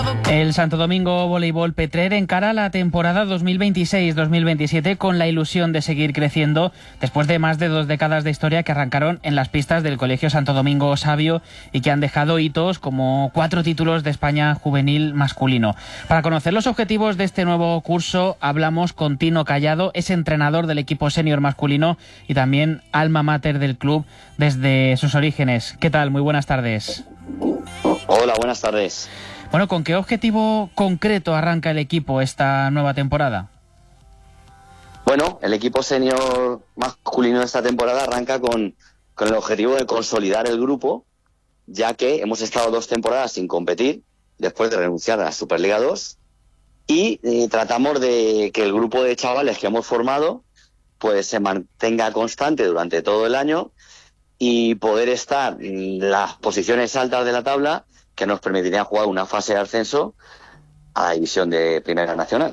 El Santo Domingo Voleibol Petrer encara la temporada 2026-2027 con la ilusión de seguir creciendo después de más de 2 décadas de historia que arrancaron en las pistas del Colegio Santo Domingo Savio y que han dejado hitos como 4 títulos de España juvenil masculino. Para conocer los objetivos de este nuevo curso hablamos con Tino Callado, es entrenador del equipo senior masculino y también alma mater del club desde sus orígenes. ¿Qué tal? Muy buenas tardes. Hola, buenas tardes. Bueno, ¿con qué objetivo concreto arranca el equipo esta nueva temporada? Bueno, el equipo senior masculino de esta temporada arranca con el objetivo de consolidar el grupo, ya que hemos estado 2 temporadas sin competir, después de renunciar a la Superliga 2, y tratamos de que el grupo de chavales que hemos formado pues se mantenga constante durante todo el año y poder estar en las posiciones altas de la tabla que nos permitirían jugar una fase de ascenso a la división de Primera Nacional.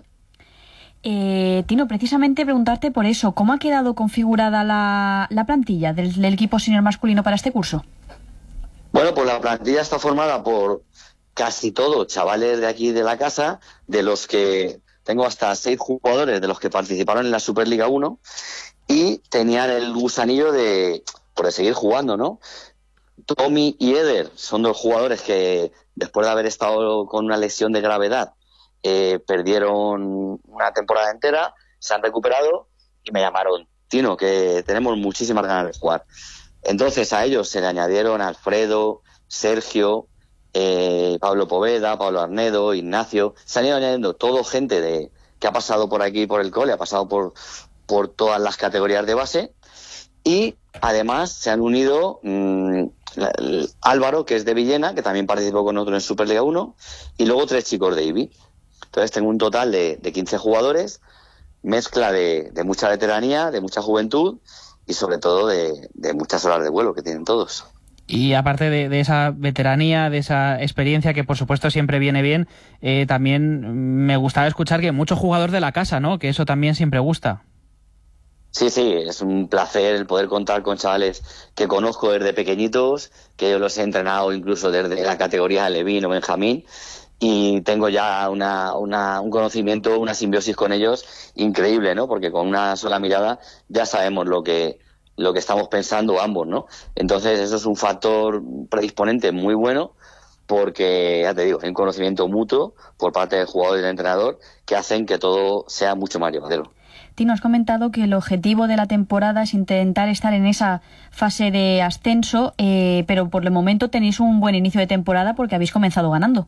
Tino, precisamente preguntarte por eso, ¿cómo ha quedado configurada la plantilla del equipo senior masculino para este curso? Bueno, pues la plantilla está formada por casi todos chavales de aquí de la casa, de los que tengo hasta 6 jugadores de los que participaron en la Superliga 1 y tenían el gusanillo de seguir jugando, ¿no? Tommy y Eder son 2 jugadores que después de haber estado con una lesión de gravedad perdieron una temporada entera, se han recuperado y me llamaron: Tino, que tenemos muchísimas ganas de jugar. Entonces a ellos se le añadieron Alfredo, Sergio, Pablo Poveda, Pablo Arnedo, Ignacio. Se han ido añadiendo todo gente que ha pasado por aquí por el cole, ha pasado por todas las categorías de base. Y además se han unido Álvaro, que es de Villena, que también participó con nosotros en Superliga 1, y luego 3 chicos de IBI. Entonces tengo un total de 15 jugadores, mezcla de mucha veteranía, de mucha juventud y sobre todo de muchas horas de vuelo que tienen todos. Y aparte de esa veteranía, de esa experiencia que por supuesto siempre viene bien, también me gustaba escuchar que mucho jugador de la casa, ¿no? Que eso también siempre gusta. Sí, es un placer el poder contar con chavales que conozco desde pequeñitos, que yo los he entrenado incluso desde la categoría de Levín o Benjamín, y tengo ya un conocimiento, una simbiosis con ellos increíble, ¿no? Porque con una sola mirada ya sabemos lo que estamos pensando ambos, ¿no? Entonces eso es un factor predisponente muy bueno, porque ya te digo, hay un conocimiento mutuo por parte del jugador y del entrenador que hacen que todo sea mucho más llevadero. Tino, has comentado que el objetivo de la temporada es intentar estar en esa fase de ascenso, pero por el momento tenéis un buen inicio de temporada porque habéis comenzado ganando.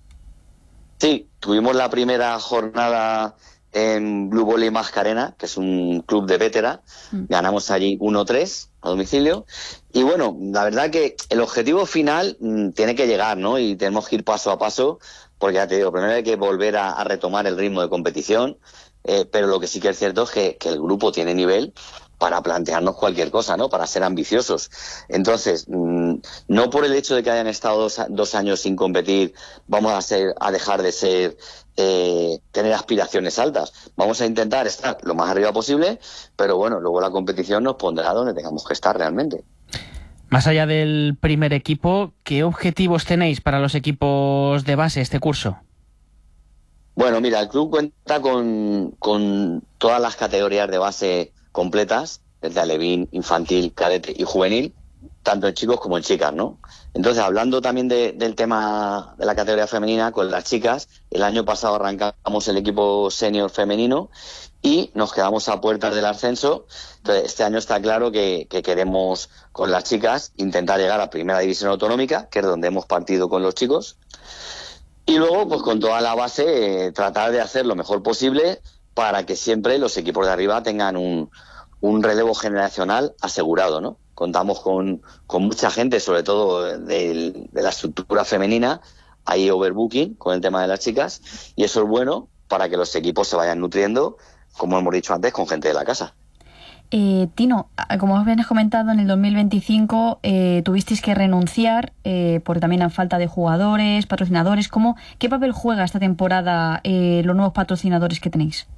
Sí, tuvimos la primera jornada en Blue Volley Mascarena, que es un club de vetera. Ganamos allí 1-3 a domicilio. Y bueno, la verdad que el objetivo final tiene que llegar, ¿no? Y tenemos que ir paso a paso, porque ya te digo, primero hay que volver a retomar el ritmo de competición. Pero lo que sí que es cierto es que el grupo tiene nivel para plantearnos cualquier cosa, ¿no? Para ser ambiciosos. Entonces, no por el hecho de que hayan estado 2 años sin competir vamos a dejar de tener aspiraciones altas. Vamos a intentar estar lo más arriba posible, pero bueno, luego la competición nos pondrá donde tengamos que estar realmente. Más allá del primer equipo, ¿qué objetivos tenéis para los equipos de base este curso? Bueno, mira, el club cuenta con todas las categorías de base completas, desde alevín, infantil, cadete y juvenil, tanto en chicos como en chicas, ¿no? Entonces, hablando también del tema de la categoría femenina, con las chicas, el año pasado arrancamos el equipo senior femenino y nos quedamos a puertas del ascenso. Entonces, este año está claro que queremos, con las chicas, intentar llegar a Primera División Autonómica, que es donde hemos partido con los chicos. Y luego, pues con toda la base, tratar de hacer lo mejor posible para que siempre los equipos de arriba tengan un relevo generacional asegurado, ¿no? Contamos con mucha gente, sobre todo de la estructura femenina. Hay overbooking con el tema de las chicas y eso es bueno para que los equipos se vayan nutriendo, como hemos dicho antes, con gente de la casa. Tino, como bien has comentado, en el 2025 tuvisteis que renunciar por también la falta de jugadores, patrocinadores. ¿Qué papel juega esta temporada los nuevos patrocinadores que tenéis?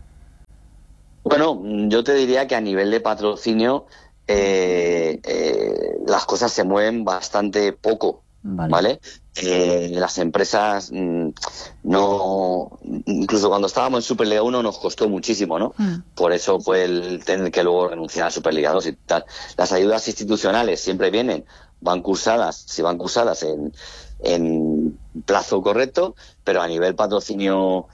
Bueno, yo te diría que a nivel de patrocinio las cosas se mueven bastante poco, ¿vale? Las empresas no, incluso cuando estábamos en Superliga 1 nos costó muchísimo, ¿no? Por eso fue el tener que luego renunciar a Superliga 2 y tal. Las ayudas institucionales siempre vienen, van cursadas en plazo correcto, pero a nivel patrocinio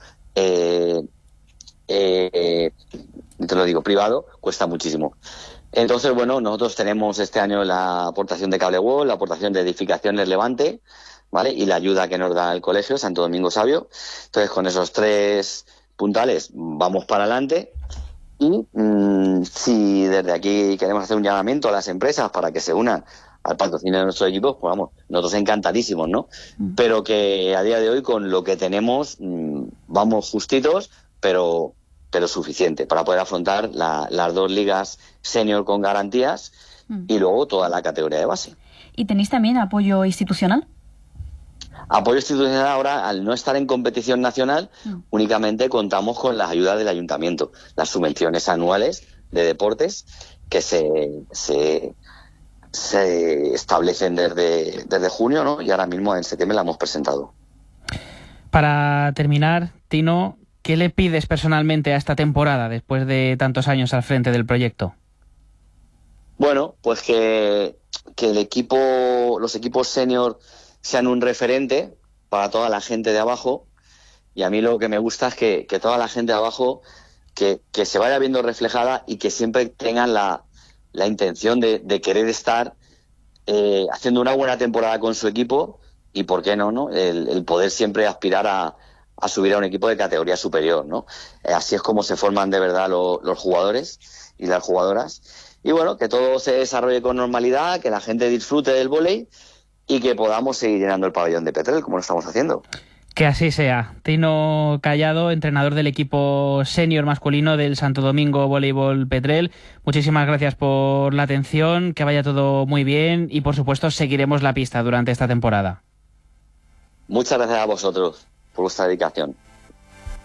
te lo digo, privado, cuesta muchísimo. Entonces, bueno, nosotros tenemos este año la aportación de Cable World, la aportación de Edificaciones Levante, ¿vale? Y la ayuda que nos da el colegio Santo Domingo Sabio. Entonces, con esos 3 puntales vamos para adelante. Y si desde aquí queremos hacer un llamamiento a las empresas para que se unan al patrocinio de nuestros equipos, pues vamos, nosotros encantadísimos, ¿no? Pero que a día de hoy, con lo que tenemos, vamos justitos, pero suficiente para poder afrontar las 2 ligas senior con garantías y luego toda la categoría de base. ¿Y tenéis también apoyo institucional? Apoyo institucional ahora, al no estar en competición nacional, únicamente contamos con las ayudas del ayuntamiento, las subvenciones anuales de deportes que se establecen desde junio, ¿no? Y ahora mismo en septiembre la hemos presentado. Para terminar, Tino, ¿qué le pides personalmente a esta temporada después de tantos años al frente del proyecto? Bueno, pues que el equipo, los equipos senior sean un referente para toda la gente de abajo, y a mí lo que me gusta es que toda la gente de abajo que se vaya viendo reflejada y que siempre tengan la intención de querer estar haciendo una buena temporada con su equipo y, ¿por qué no? El poder siempre aspirar a subir a un equipo de categoría superior, ¿no? Así es como se forman de verdad los jugadores y las jugadoras. Y bueno, que todo se desarrolle con normalidad, que la gente disfrute del vóley y que podamos seguir llenando el pabellón de Petrel como lo estamos haciendo. Que así sea. Tino Callado, entrenador del equipo senior masculino del Santo Domingo Voleibol Petrel, muchísimas gracias por la atención, que vaya todo muy bien y por supuesto seguiremos la pista durante esta temporada. Muchas gracias a vosotros por vuestra dedicación.